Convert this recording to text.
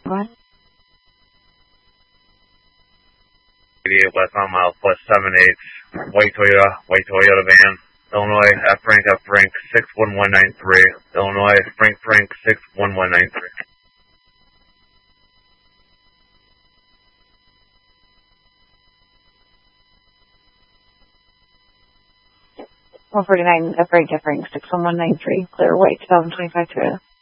What? 88 westbound miles plus 78, white Toyota van, Illinois, F Frank 61193, Illinois, Frank 61193. 149 F Frank 61193, clear white 2025 Toyota.